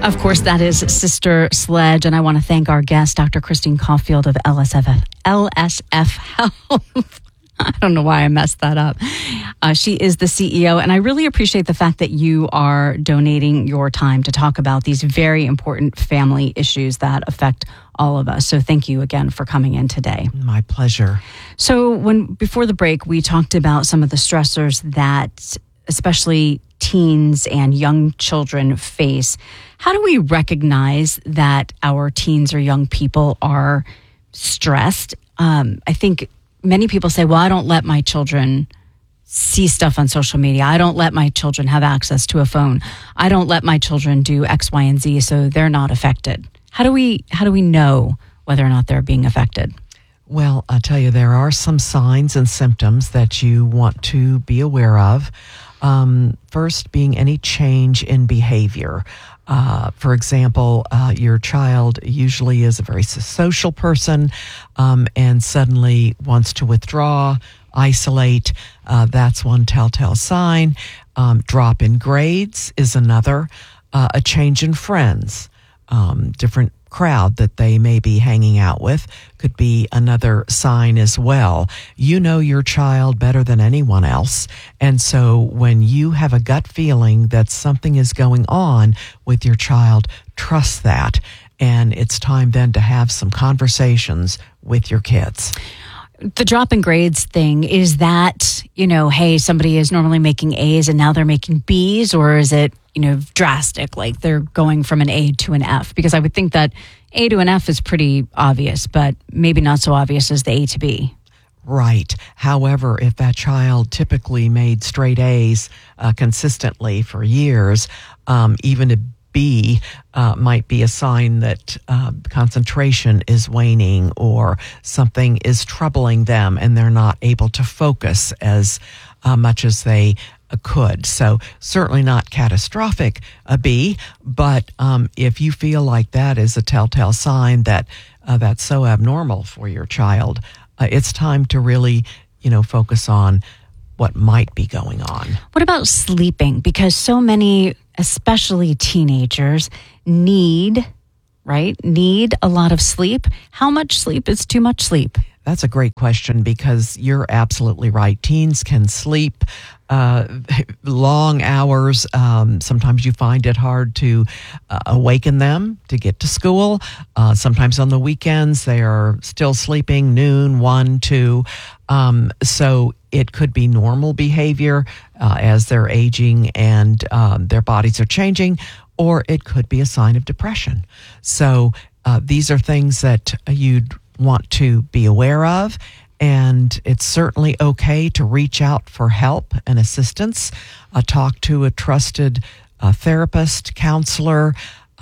Of course, that is Sister Sledge, and I want to thank our guest, Dr. Christine Caulfield of LSF Health. I don't know why I messed that up. She is the CEO, and I really appreciate the fact that you are donating your time to talk about these very important family issues that affect all of us. So thank you again for coming in today. My pleasure. So before the break, we talked about some of the stressors that especially teens and young children face. How do we recognize that our teens or young people are stressed? I think many people say, well, I don't let my children see stuff on social media. I don't let my children have access to a phone. I don't let my children do X, Y, and Z, so they're not affected. How do we know whether or not they're being affected? Well, I'll tell you, there are some signs and symptoms that you want to be aware of. First being any change in behavior. For example, your child usually is a very social person and suddenly wants to withdraw, isolate. That's one telltale sign. Drop in grades is another. A change in friends, different crowd that they may be hanging out with could be another sign as well. You know your child better than anyone else. And so when you have a gut feeling that something is going on with your child, trust that. And it's time then to have some conversations with your kids. The drop in grades thing, is that, hey, somebody is normally making A's and now they're making B's, or is it, drastic, like they're going from an A to an F? Because I would think that A to an F is pretty obvious, but maybe not so obvious as the A to B. Right. However, if that child typically made straight A's consistently for years, even a B might be a sign that concentration is waning or something is troubling them and they're not able to focus as much as they could. So certainly not catastrophic, a B, but if you feel like that is a telltale sign that that's so abnormal for your child, it's time to really, focus on what might be going on. What about sleeping? Because so many, especially teenagers, need a lot of sleep. How much sleep is too much sleep? That's a great question, because you're absolutely right. Teens can sleep long hours. Sometimes you find it hard to awaken them to get to school. Sometimes on the weekends they are still sleeping noon, 1, 2. So it could be normal behavior as they're aging and their bodies are changing, or it could be a sign of depression. So these are things that you'd want to be aware of, and it's certainly okay to reach out for help and assistance. Talk to a trusted therapist, counselor,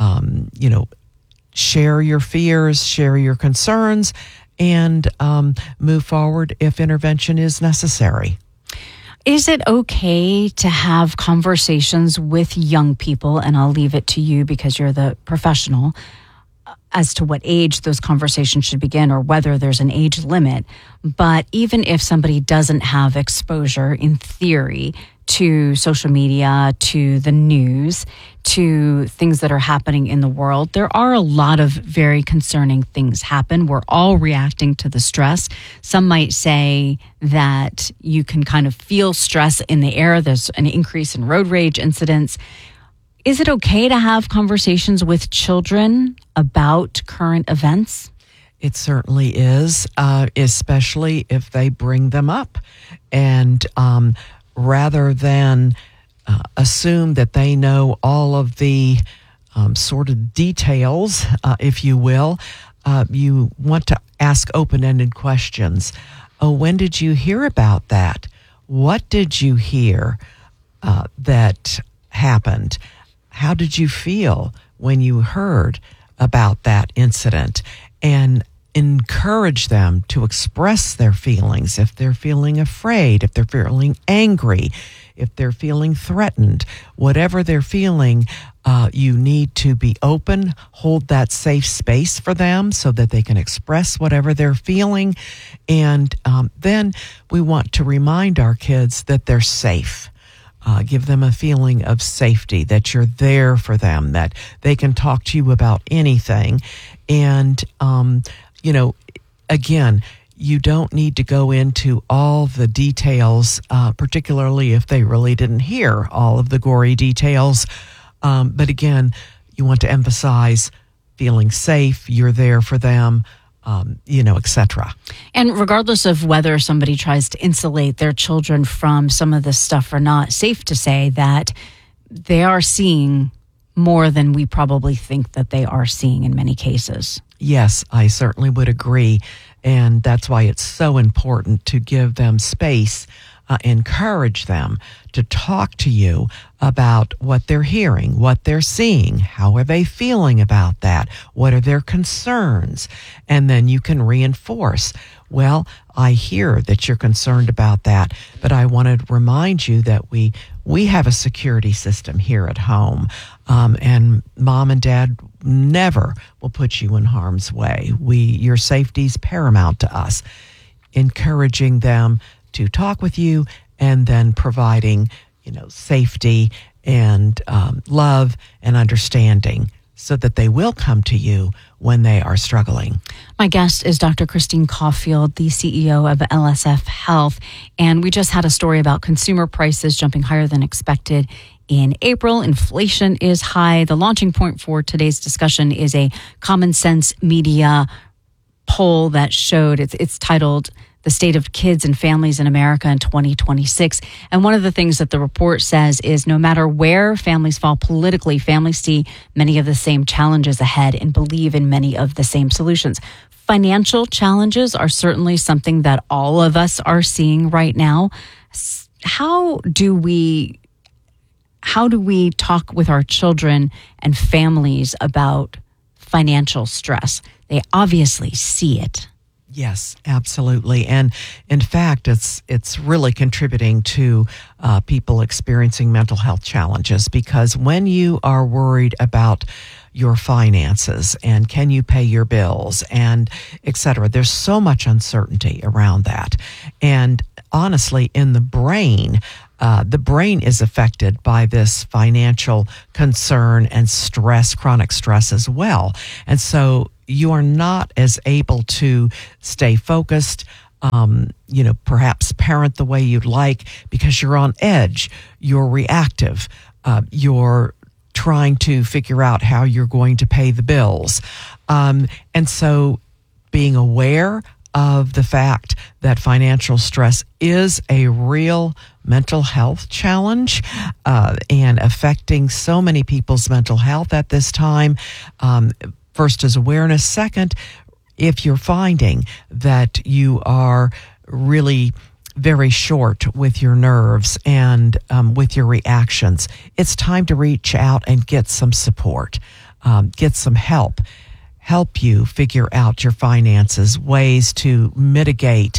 share your fears, share your concerns, and move forward if intervention is necessary. Is it okay to have conversations with young people, and I'll leave it to you because you're the professional, as to what age those conversations should begin or whether there's an age limit? But even if somebody doesn't have exposure, in theory, to social media, to the news, to things that are happening in the world, there are a lot of very concerning things happen. We're all reacting to the stress. Some might say that you can kind of feel stress in the air. There's an increase in road rage incidents. Is it okay to have conversations with children about current events? It certainly is, especially if they bring them up. And rather than assume that they know all of the sort of details, if you will, you want to ask open-ended questions. Oh, when did you hear about that? What did you hear that happened? How did you feel when you heard about that incident? And encourage them to express their feelings. If they're feeling afraid, if they're feeling angry, if they're feeling threatened, whatever they're feeling, you need to be open, hold that safe space for them so that they can express whatever they're feeling. And then we want to remind our kids that they're safe. Give them a feeling of safety, that you're there for them, that they can talk to you about anything. And, again, you don't need to go into all the details, particularly if they really didn't hear all of the gory details. But again, you want to emphasize feeling safe, you're there for them, etc. And regardless of whether somebody tries to insulate their children from some of this stuff or not, safe to say that they are seeing more than we probably think that they are seeing in many cases. Yes, I certainly would agree. And that's why it's so important to give them space, encourage them to talk to you about what they're hearing, what they're seeing, how are they feeling about that, what are their concerns, and then you can reinforce, well, I hear that you're concerned about that, but I want to remind you that we have a security system here at home, and mom and dad never will put you in harm's way. Your safety's paramount to us. Encouraging them to talk with you, and then providing, safety and love and understanding so that they will come to you when they are struggling. My guest is Dr. Christine Caulfield, the CEO of LSF Health. And we just had a story about consumer prices jumping higher than expected in April. Inflation is high. The launching point for today's discussion is a Common Sense Media poll that showed, it's titled The State of Kids and Families in America in 2026. And one of the things that the report says is no matter where families fall politically, families see many of the same challenges ahead and believe in many of the same solutions. Financial challenges are certainly something that all of us are seeing right now. How do we talk with our children and families about financial stress? They obviously see it. Yes, absolutely. And in fact, it's really contributing to people experiencing mental health challenges, because when you are worried about your finances and can you pay your bills and et cetera, there's so much uncertainty around that. And honestly, in the brain is affected by this financial concern and stress, chronic stress as well. And so you are not as able to stay focused, perhaps parent the way you'd like, because you're on edge, you're reactive, you're trying to figure out how you're going to pay the bills. And so being aware of the fact that financial stress is a real mental health challenge and affecting so many people's mental health at this time. First is awareness. Second, if you're finding that you are really very short with your nerves and with your reactions, it's time to reach out and get some support, get some help you figure out your finances, ways to mitigate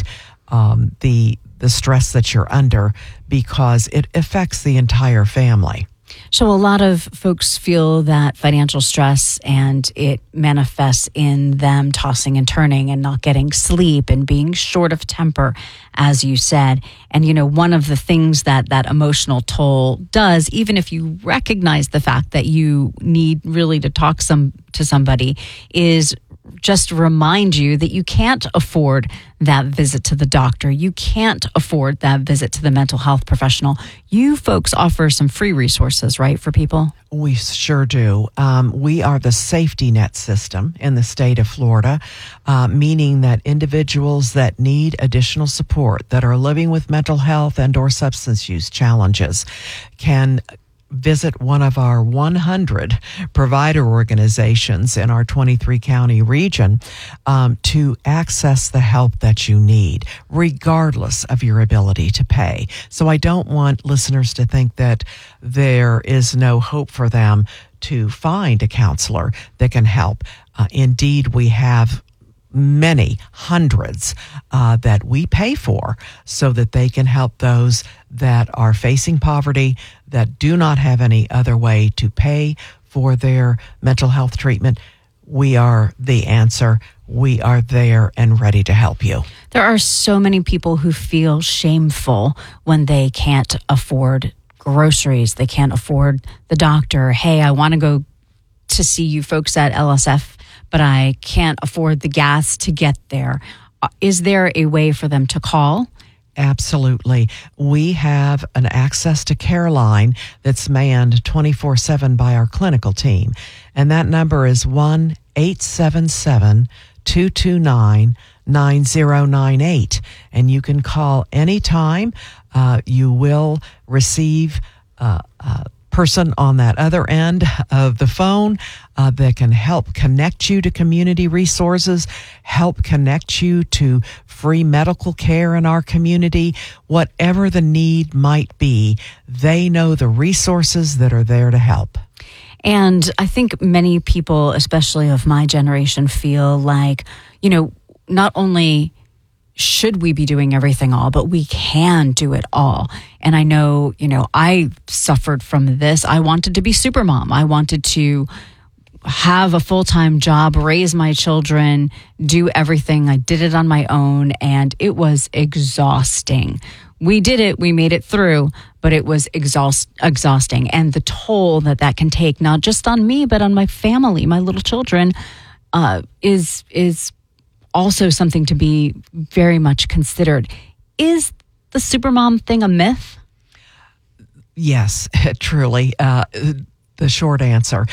the stress that you're under, because it affects the entire family. So a lot of folks feel that financial stress, and it manifests in them tossing and turning and not getting sleep and being short of temper, as you said. And, one of the things that emotional toll does, even if you recognize the fact that you need really to talk to somebody, is just remind you that you can't afford that visit to the doctor. You can't afford that visit to the mental health professional. You folks offer some free resources, right, for people? We sure do. We are the safety net system in the state of Florida, meaning that individuals that need additional support, that are living with mental health and or substance use challenges, can visit one of our 100 provider organizations in our 23 county region to access the help that you need, regardless of your ability to pay. So I don't want listeners to think that there is no hope for them to find a counselor that can help. Indeed, we have many hundreds that we pay for so that they can help those that are facing poverty, that do not have any other way to pay for their mental health treatment. We are the answer. We are there and ready to help you. There are so many people who feel shameful when they can't afford groceries. They can't afford the doctor. Hey, I want to go to see you folks at LSF, but I can't afford the gas to get there. Is there a way for them to call? Absolutely. We have an access to care line that's manned 24/7 by our clinical team. And that number is 1-877-229-9098. And you can call anytime. You will receive a person on that other end of the phone that can help connect you to community resources, help connect you to free medical care in our community. Whatever the need might be, they know the resources that are there to help. And I think many people, especially of my generation, feel like, not only should we be doing everything all, but we can do it all. And I know, I suffered from this. I wanted to be super mom. I wanted to have a full-time job, raise my children, do everything. I did it on my own, and it was exhausting. We did it. We made it through, but it was exhausting. And the toll that can take, not just on me, but on my family, my little children, is also something to be very much considered. Is the supermom thing a myth? Yes, truly. The short answer.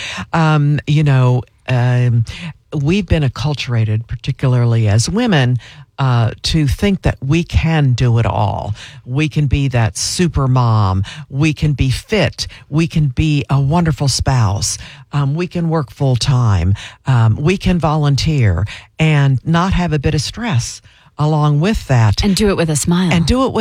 We've been acculturated, particularly as women, to think that we can do it all. We can be that super mom. We can be fit. We can be a wonderful spouse. We can work full time. We can volunteer and not have a bit of stress along with that. And do it with a smile.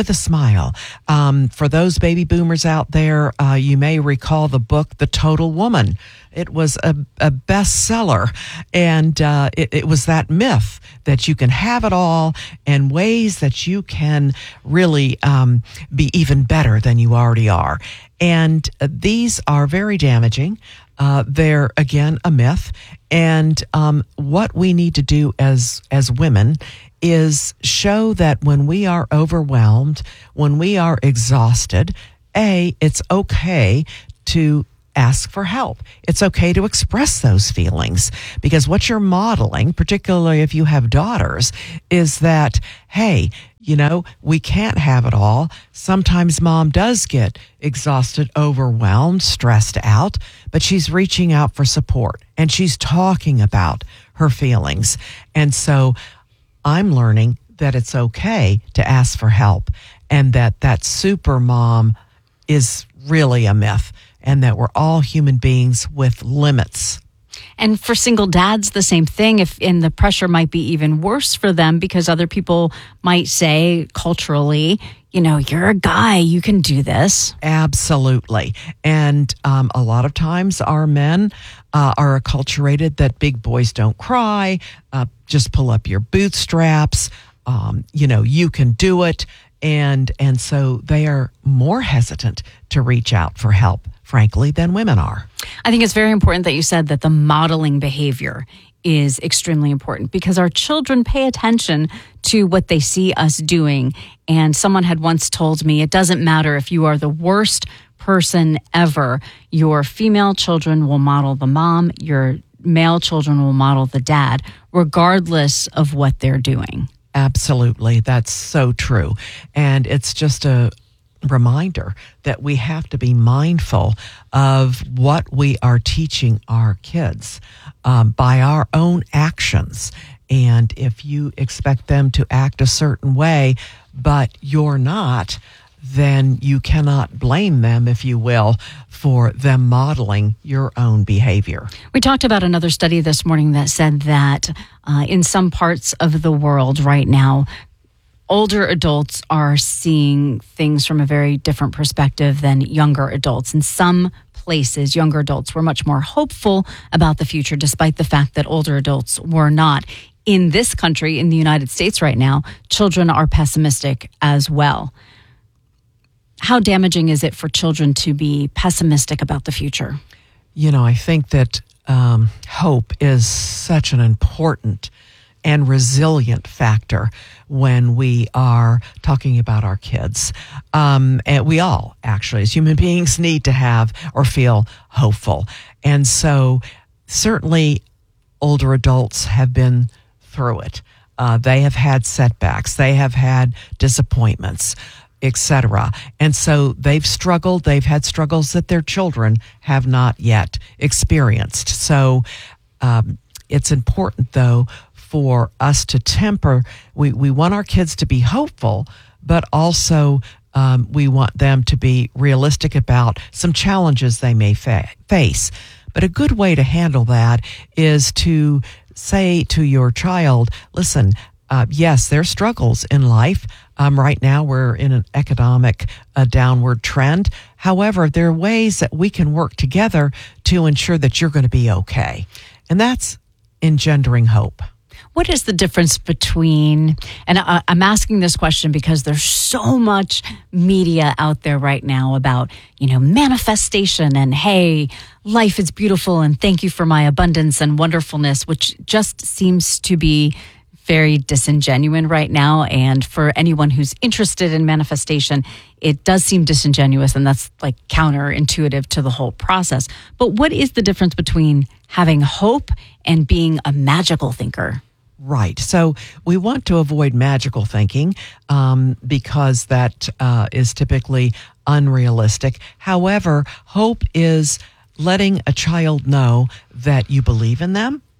For those baby boomers out there, you may recall the book, The Total Woman. It was a bestseller, and it was that myth that you can have it all and ways that you can really be even better than you already are. And these are very damaging. They're, again, a myth. And what we need to do as women is show that when we are overwhelmed, when we are exhausted, it's okay to ask for help. It's okay to express those feelings, because what you're modeling, particularly if you have daughters, is that, hey, we can't have it all. Sometimes mom does get exhausted, overwhelmed, stressed out, but she's reaching out for support and she's talking about her feelings. And so I'm learning that it's okay to ask for help, and that super mom is really a myth, and that we're all human beings with limits. And for single dads, the same thing. And the pressure might be even worse for them, because other people might say culturally, you're a guy, you can do this. Absolutely. And a lot of times our men are acculturated that big boys don't cry, just pull up your bootstraps, you can do it. And so they are more hesitant to reach out for help, frankly, than women are. I think it's very important that you said that the modeling behavior is extremely important, because our children pay attention to what they see us doing. And someone had once told me, it doesn't matter if you are the worst person ever, your female children will model the mom, your male children will model the dad, regardless of what they're doing. Absolutely. That's so true. And it's just a reminder that we have to be mindful of what we are teaching our kids by our own actions. And if you expect them to act a certain way, but you're not, then you cannot blame them, if you will, for them modeling your own behavior. We talked about another study this morning that said that in some parts of the world right now, older adults are seeing things from a very different perspective than younger adults. In some places, younger adults were much more hopeful about the future, despite the fact that older adults were not. In this country, in the United States right now, children are pessimistic as well. How damaging is it for children to be pessimistic about the future? I think that hope is such an important and resilient factor when we are talking about our kids. And we all, actually, as human beings, need to have or feel hopeful. And so certainly older adults have been through it. They have had setbacks. They have had disappointments, etc. And so they've struggled. They've had struggles that their children have not yet experienced. So it's important, though, for us to temper. We want our kids to be hopeful, but also we want them to be realistic about some challenges they may face. But a good way to handle that is to say to your child, listen, yes, there are struggles in life. Right now, we're in an economic downward trend. However, there are ways that we can work together to ensure that you're going to be okay. And that's engendering hope. What is the difference between, and I'm asking this question because there's so much media out there right now about, manifestation and, hey, life is beautiful and thank you for my abundance and wonderfulness, which just seems to be very disingenuous right now. And for anyone who's interested in manifestation, it does seem disingenuous, and that's like counterintuitive to the whole process. But what is the difference between having hope and being a magical thinker? Right. So we want to avoid magical thinking because that is typically unrealistic. However, hope is letting a child know that you believe in them,